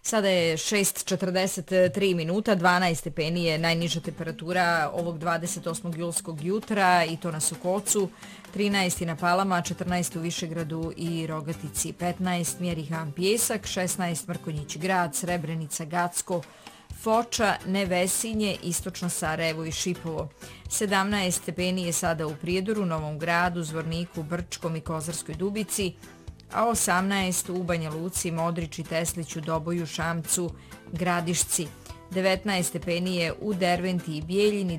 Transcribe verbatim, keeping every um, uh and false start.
Sada je šest četrdeset tri minuta, dvanaest stepeni je najniža temperatura ovog dvadeset osmog julskog jutra i to na Sukocu, trinaest na Palama, četrnaest u Višegradu i Rogatici, petnaest mjeri Han Pjesak, šesnaest Mrkonjić Grad, Srebrenica, Gacko, Foča, Nevesinje, Istočno Sarajevo i Šipovo. sedamnaest stepeni je sada u Prijedoru, Novom Gradu, Zvorniku, Brčkom i Kozarskoj Dubici, a osamnaest u Banja Luci, Modriči, Tesliću, Doboju, Šamcu, Gradišci. devetnaest stepeni je u Derventi i Bijeljini,